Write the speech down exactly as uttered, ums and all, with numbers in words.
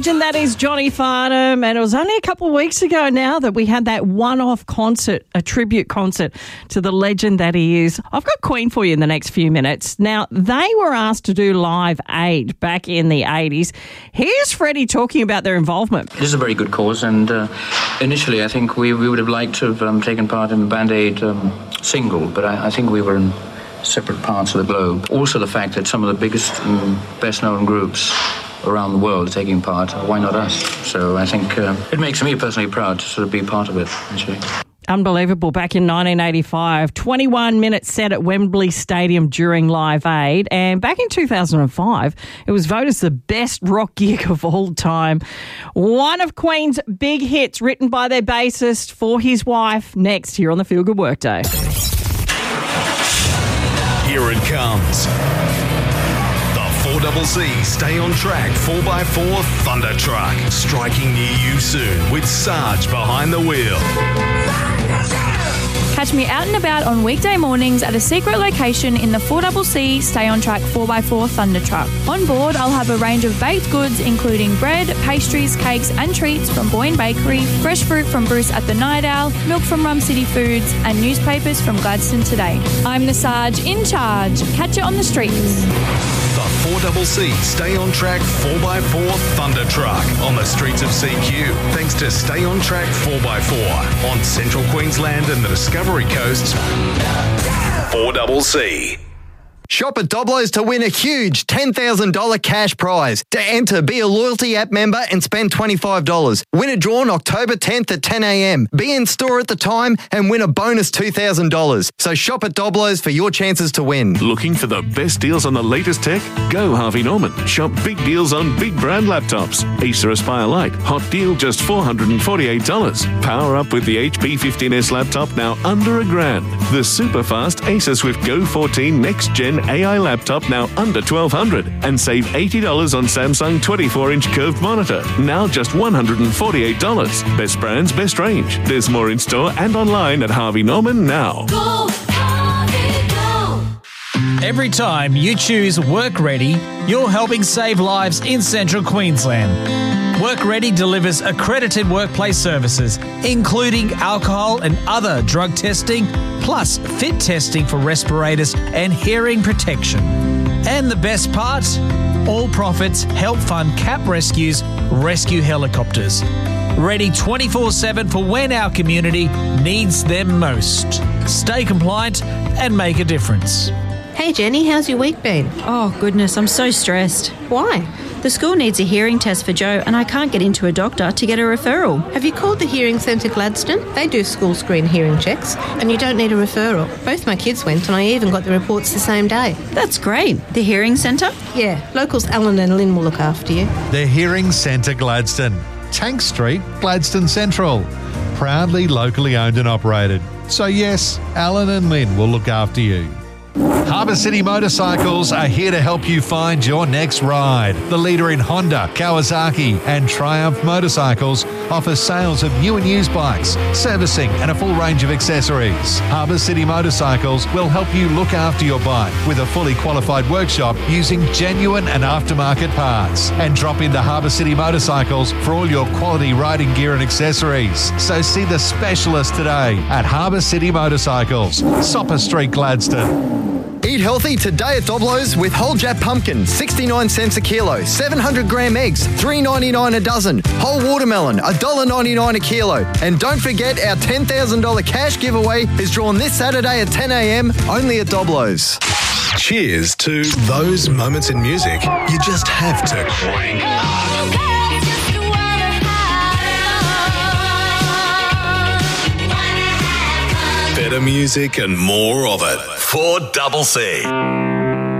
legend that is Johnny Farnham, and it was only a couple of weeks ago now that we had that one-off concert, a tribute concert to the legend that he is. I've got Queen for you in the next few minutes. Now, they were asked to do Live Aid back in the eighties. Here's Freddie talking about their involvement. This is a very good cause, and uh, initially I think we, we would have liked to have um, taken part in the Band Aid um, single, but I, I think we were in separate parts of the globe. Also the fact that some of the biggest and best-known groups around the world are taking part, why not us? So I think uh, it makes me personally proud to sort of be part of it, actually. Unbelievable. Back in nineteen eighty-five, twenty-one minutes set at Wembley Stadium during Live Aid. And back in two thousand five, it was voted as the best rock gig of all time. One of Queen's big hits written by their bassist for his wife. Next, here on the Feel Good Workday. Here it comes. four C C Stay on Track four by four Thunder Truck. Striking near you soon with Sarge behind the wheel. Catch me out and about on weekday mornings at a secret location in the four C C Stay on Track four by four Thunder Truck. On board, I'll have a range of baked goods including bread, pastries, cakes and treats from Boyne Bakery, fresh fruit from Bruce at the Night Owl, milk from Rum City Foods and newspapers from Gladstone Today. I'm the Sarge in charge. Catch you on the streets. The four C C Stay on Track four by four Thunder Truck on the streets of C Q. Thanks to Stay on Track four by four on Central Queensland and the Discovery Coast. four C C. Shop at Doblo's to win a huge ten thousand dollars cash prize. To enter, be a loyalty app member and spend twenty-five dollars. Winner drawn October tenth at ten a.m. Be in store at the time and win a bonus two thousand dollars. So shop at Doblo's for your chances to win. Looking for the best deals on the latest tech? Go Harvey Norman. Shop big deals on big brand laptops. Acer Aspire Lite, hot deal just four hundred forty-eight dollars. Power up with the H P fifteen S laptop now under a grand. The super fast Acer Swift Go fourteen Next Gen A I laptop now under twelve hundred dollars. And save eighty dollars on Samsung twenty-four inch curved monitor, now just one hundred forty-eight dollars. Best brands, best range. There's more in store and online at Harvey Norman now. Go, Harvey, go. Every time you choose Work Ready, you're helping save lives in Central Queensland. Work Ready delivers accredited workplace services, including alcohol and other drug testing, plus fit testing for respirators and hearing protection. And the best part? All profits help fund C A P Rescue's rescue helicopters. Ready twenty-four seven for when our community needs them most. Stay compliant and make a difference. Hey Jenny, how's your week been? Oh goodness, I'm so stressed. Why? The school needs a hearing test for Joe and I can't get into a doctor to get a referral. Have you called the Hearing Centre Gladstone? They do school screen hearing checks and you don't need a referral. Both my kids went and I even got the reports the same day. That's great. The Hearing Centre? Yeah, locals Alan and Lynn will look after you. The Hearing Centre Gladstone. Tank Street, Gladstone Central. Proudly locally owned and operated. So yes, Alan and Lynn will look after you. Harbour City Motorcycles are here to help you find your next ride. The leader in Honda, Kawasaki and Triumph motorcycles offers sales of new and used bikes, servicing and a full range of accessories. Harbour City Motorcycles will help you look after your bike with a fully qualified workshop using genuine and aftermarket parts. And drop into Harbour City Motorcycles for all your quality riding gear and accessories. So see the specialist today at Harbour City Motorcycles, Sopper Street, Gladstone. Eat healthy today at Doblo's with whole Jap pumpkin, sixty-nine cents a kilo, seven hundred gram eggs, three ninety-nine a dozen, whole watermelon, one dollar ninety-nine a kilo. And don't forget our ten thousand dollars cash giveaway is drawn this Saturday at ten a.m. only at Doblo's. Cheers to those moments in music you just have to crank up. Better music and more of it. four C C.